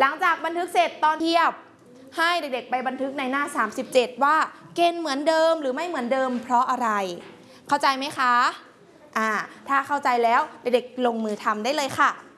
หลังจากบันทึกเสร็จตอนเทียบให้เด็กๆไปบันทึกในหน้า37ว่าเกณฑ์เหมือนเดิมหรือไม่เหมือนเดิมเพราะอะไรเข้าใจไหมคะถ้าเข้าใจแล้วเด็กๆลงมือทำได้เลยค่ะ